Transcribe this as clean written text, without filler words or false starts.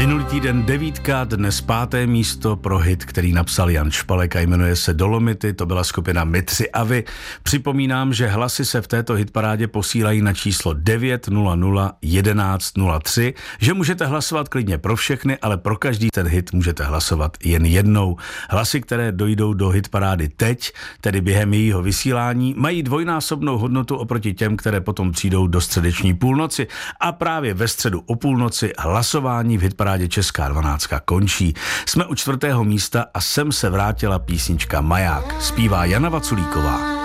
Minulý týden 9, dnes 5. místo pro hit, který napsal Jan Špalek a jmenuje se Dolomity, to byla skupina My tři a vy. Připomínám, že hlasy se v této hitparádě posílají na číslo 900 1103, že můžete hlasovat klidně pro všechny, ale pro každý ten hit můžete hlasovat jen jednou. Hlasy, které dojdou do hitparády teď, tedy během jejího vysílání, mají dvojnásobnou hodnotu oproti těm, které potom přijdou do středeční půlnoci a právě ve středu o půlnoci hlasování v hitparádě Česká 12 končí. Jsme u 4. místa a sem se vrátila písnička Maják. Zpívá Jana Vaculíková.